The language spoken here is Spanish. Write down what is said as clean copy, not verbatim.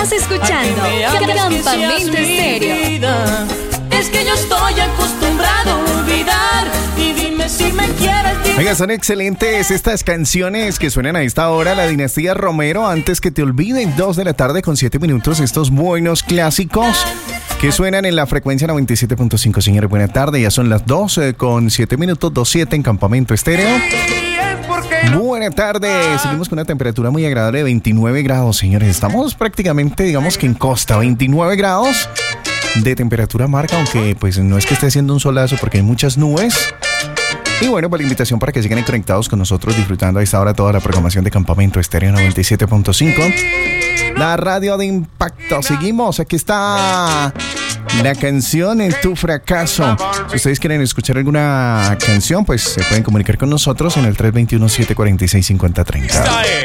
Estás escuchando Campamento Estéreo. Es que yo estoy acostumbrado a olvidar. Y dime si me quieres. Oiga, son excelentes estas canciones que suenan a esta hora. La dinastía Romero, Antes que te olviden, 2 de la tarde con 7 minutos. Estos buenos clásicos que suenan en la frecuencia 97.5. Señores, buena tarde. Ya son las 12 con 7 minutos, 2:07 en Campamento Estéreo. Buena tarde. Seguimos con una temperatura muy agradable de 29 grados, señores. Estamos prácticamente, digamos que en costa, 29 grados de temperatura marca, aunque pues no es que esté haciendo un solazo porque hay muchas nubes. Y bueno, pues la invitación para que sigan conectados con nosotros, disfrutando a esta hora toda la programación de Campamento Estéreo 97.5. La radio de impacto. Seguimos, aquí está la canción En tu fracaso. Si ustedes quieren escuchar alguna canción, pues se pueden comunicar con nosotros en el 321-746-5030.